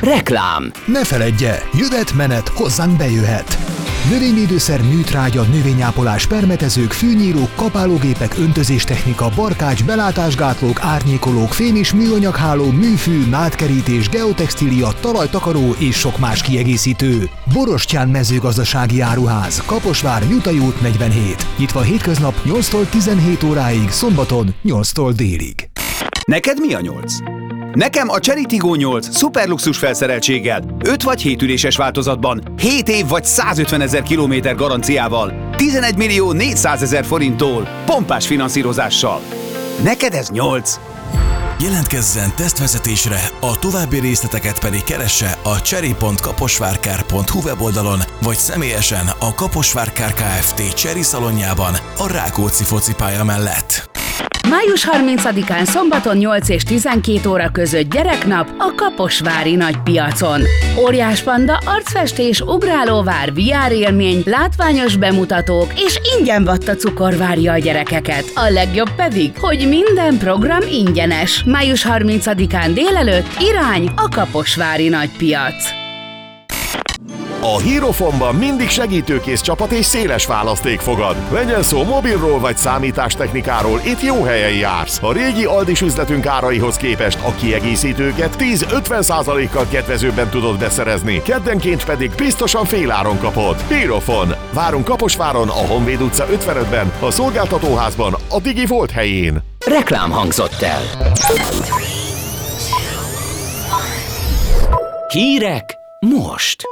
Reklám. Ne feledje, jövet-menet hozzánk bejöhet. Növényvédőszer, műtrágya, növényápolás, permetezők, fűnyírók, kapálógépek, öntözéstechnika, barkács, belátásgátlók, árnyékolók, fém és műanyagháló, műfű, nádkerítés, geotextília, talajtakaró és sok más kiegészítő. Borostyán mezőgazdasági áruház, Kaposvár, Nyutai út 47. Nyitva hétköznap 8-tól 17 óráig, szombaton 8-tól délig. Neked mi a 8? Nekem a Chery Tiggo 8 szuperluxus felszereltséggel, 5 vagy 7 üléses változatban, 7 év vagy 150 000 kilométer garanciával, 11 millió 400 000 forinttól, pompás finanszírozással. Neked ez 8? Jelentkezzen tesztvezetésre, a további részleteket pedig keresse a chery.kaposvárkár.hu weboldalon, vagy személyesen a Kaposvárkár Kft. Chery szalonjában a Rákóczi focipálya mellett. Május 30-án szombaton 8 és 12 óra között gyereknap a Kaposvári nagypiacon. Óriás panda, arcfestés, ugrálóvár, VR élmény, látványos bemutatók és ingyen vatta cukor várja a gyerekeket. A legjobb pedig, hogy minden program ingyenes. Május 30-án délelőtt irány a Kaposvári nagypiac. A Hierofonban mindig segítőkész csapat és széles választék fogad. Legyen szó mobilról vagy számítástechnikáról, itt jó helyen jársz. A régi Aldis üzletünk áraihoz képest a kiegészítőket 10-50%-kal kedvezőbben tudod beszerezni, keddenként pedig biztosan féláron kapod. Hierofon. Várunk Kaposváron, a Honvéd utca 55-ben, a szolgáltatóházban, a Digi Volt helyén. Reklám hangzott el. Hírek most.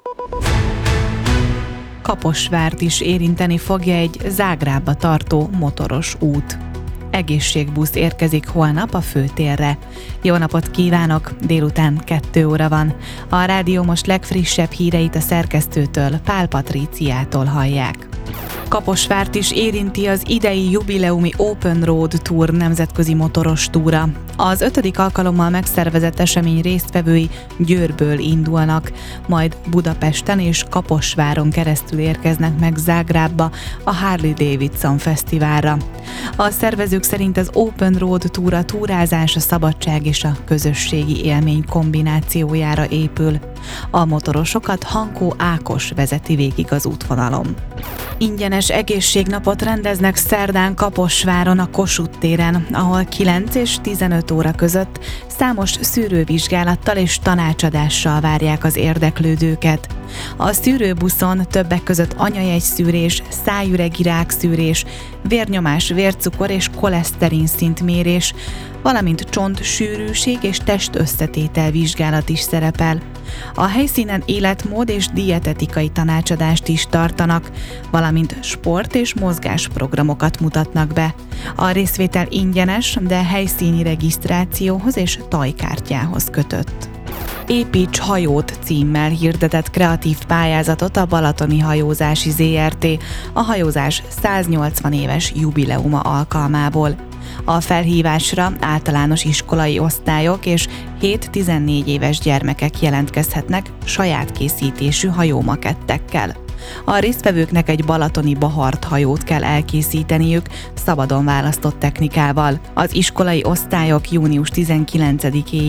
Kaposvárt is érinteni fogja egy Zágrábba tartó motoros út. Egészségbusz érkezik holnap a főtérre. Jó napot kívánok! Délután 2 óra van. A rádió most legfrissebb híreit a szerkesztőtől, Pál Patríciától hallják. Kaposvárt is érinti az idei jubileumi Open Road Tour nemzetközi motoros túra. Az 5. alkalommal megszervezett esemény résztvevői Győrből indulnak, majd Budapesten és Kaposváron keresztül érkeznek meg Zágrábba a Harley Davidson Fesztiválra. A szervezők szerint az Open Road Tour a túrázás, a szabadság és a közösségi élmény kombinációjára épül. A motorosokat Hankó Ákos vezeti végig az útvonalon. Ingyenes egészségnapot rendeznek szerdán Kaposváron a Kossuth téren, ahol 9 és 15 óra között számos szűrővizsgálattal és tanácsadással várják az érdeklődőket. A szűrőbuszon többek között anyajegyszűrés, szájüregi rákszűrés, vérnyomás, vércukor és koleszterin szintmérés, valamint csontsűrűség és testösszetétel vizsgálat is szerepel. A helyszínen életmód és dietetikai tanácsadást is tartanak, valamint sport- és mozgásprogramokat mutatnak be. A részvétel ingyenes, de helyszíni regisztrációhoz és tajkártyához kötött. Építs hajót címmel hirdetett kreatív pályázatot a Balatoni Hajózási Zrt. A hajózás 180 éves jubileuma alkalmából. A felhívásra általános iskolai osztályok és 7-14 éves gyermekek jelentkezhetnek saját készítésű hajómakettekkel. A résztvevőknek egy balatoni bahart hajót kell elkészíteniük szabadon választott technikával. Az iskolai osztályok június 19-éig